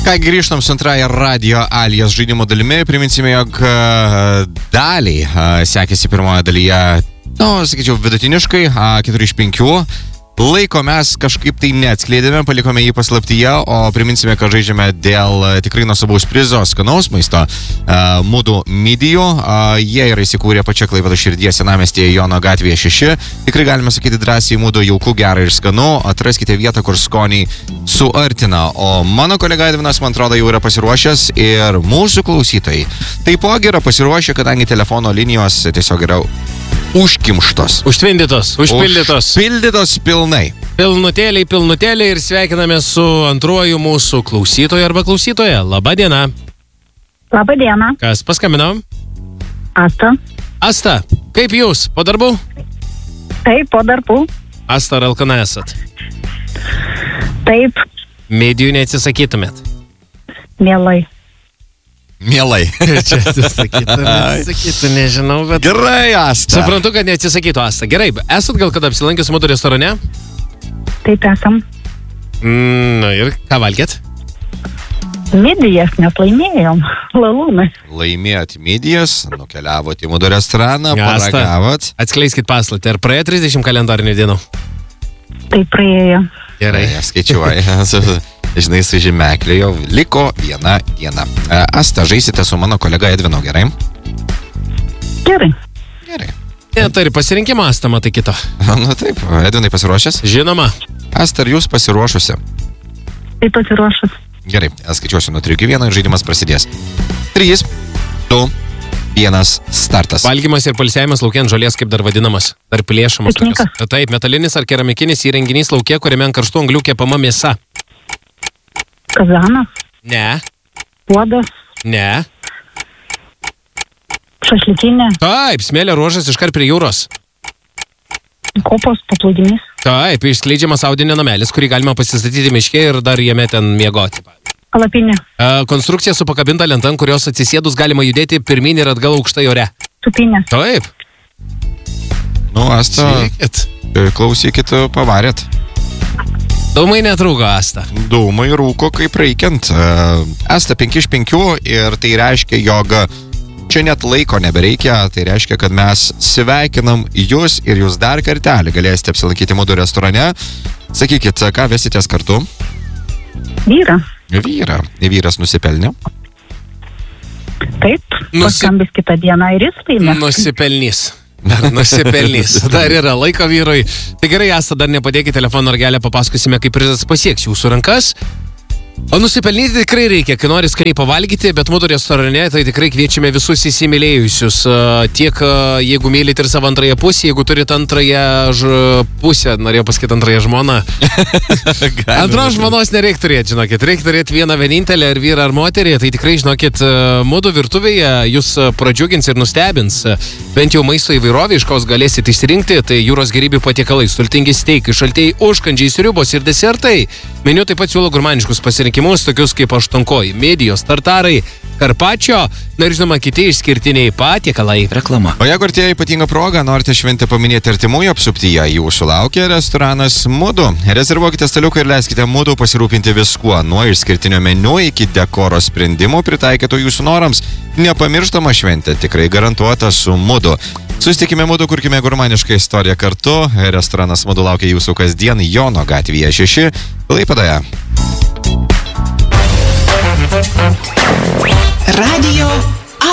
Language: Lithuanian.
Ką grįžtam su antrąją Radio Alias žaidimo dalimi. Priminsime, jog daliai sekėsi pirmoje dalyje, sakyčiau, vidutiniškai, 4 iš 5. Laiko mes kažkaip tai neatskleidėme, palikome jį paslaptyje, o priminsime, kad žaidžiame dėl tikrai nuostabaus prizo skanaus maisto Mudu midijų. Jie yra įsikūrę pačia Klaipėdos širdyje senamiestyje Jono gatvėje 6. Tikrai galime sakyti drąsiai, Mudu jauku, gera ir skanu. Atraskite vietą, kur skoniai suartina. O mano kolega Edvinas, man atrodo, jau yra pasiruošęs ir mūsų klausytojai taipogi yra pasiruošę, kadangi telefono linijos tiesiog yra užkimštos. Užtvindytos, užpildytos. Užpildytos pilnai. Pilnutėliai ir sveikiname su antruoju mūsų klausytoju arba klausytoja. Labą dieną. Labą dieną. Kas paskambino? Asta. Asta, kaip jūs? Po darbų? Taip, po darbų. Asta, ar alkana esat? Taip. Medijų neatsisakytumėt? Mielai. Čia atsisakytų, nežinau, bet... Gerai, Asta. Suprantu, kad neatsisakytų, Asta. Gerai, esat gal kada apsilankęs Mudu restorane? Taip esam. Ir ką valgėt? Midijas, nes laimėjom. Lalūnai. Laimėjot midijas, nukeliavot į Mudu restoraną, paragavot. Atskleiskit paslaptį, ar praėjo 30 kalendarinių dienų? Taip praėjo. Gerai. Skaičiuoja. Žinai, su žymekliu jau liko 1 diena. Asta, žaisite su mano kolega Edvinu, gerai? Gerai. Tai ir pasirinkimą Asta, matai kito. Taip, Edvinai pasiruošęs? Žinoma. Asta, ar jūs pasiruošusi? Taip pasiruošus. Gerai, skaičiuosiu nuo 3 iki 1 ir žaidimas prasidės. 3, 2, 1, startas. Valgymas ir palsėjimas lauke ant žolės, kaip dar vadinamas. Dar plėšamas. Piknikas. Taip, metalinis ar keramikinis įrenginys lauke, kuriame ant karštų anglių kepama mėsa. Kazanas. Ne. Puodas. Ne. Šašlikinė. Taip, smėlio ruožas iškart prie jūros. Kopos paplūdimys. Taip, išskleidžiamas audinio namelis, kurį galima pasistatyti miške ir dar jame ten miegoti. Palapinė. Konstrukcija su pakabinta lenta, ant kurios atsisėdus galima judėti pirmyn ir atgal aukštai ore. Supinė. Taip. Asta, klausykit, pavarėt. Dūmai netrūko, Asta. Dūmai rūko kaip reikiant. Asta 5 iš 5 ir tai reiškia, jog čia net laiko nebereikia. Tai reiškia, kad mes sveikinam jūs ir jūs dar kartelį galėsite apsilankyti Mudu restorane. Sakykit, ką vesitės kartu? Vyrą. Vyras nusipelnė? Taip. Paskambis kitą dieną ir jis laimės. Nusipelnys. Dar yra laiko vyrui. Tai gerai, Asta, dar nepadėkit telefono ragelę, papasakosime, kaip prizas pasieks jūsų rankas. O nusipelnyti tikrai reikia, kai nori skaniai pavalgyti, bet Mudu restorane tai tikrai kviečiame visus įsimylėjusius. Tiek, jeigu mylit ir savo antrąją pusę, jeigu turit antrąją pusę, norėjau pasakyti antrąją žmoną. Antros žmonos nereik turėti, žinokit. Reikia turėti vieną vienintelę, ar vyrą, ar moterį. Tai tikrai, žinokit, Mudu virtuvėje jūs pradžiugins ir nustebins. Bent jau maisto įvairovė, iš kos galėsit išsirinkti, tai jūros gėrybių patiekalai, sultingi steikai, šaltieji užkandžiai, sriubos ir desertai. Meniu taip pat siūlo gurmaniškus pasirinkimus, tokius kaip aštuonkoji, midijos, tartarai, karpačio, na ir žinoma kiti išskirtiniai patiekalai. Reklama. O jeigu artėja ypatinga proga, norite šventę paminėti artimųjų apsuptyje, jūsų laukia restoranas Mudu. Rezervuokite staliuką ir leiskite Mudu pasirūpinti viskuo, nuo išskirtinio meniu iki dekoro sprendimų pritaikytų jūsų norams. Nepamirštama šventė, tikrai garantuota su Mudu. Susitikime Mudu, kurkime gurmanišką istoriją kartu. Restoranas Mudu laukia jūsų kasdien Jono gatvėje 6, Klaipėdoje. Radio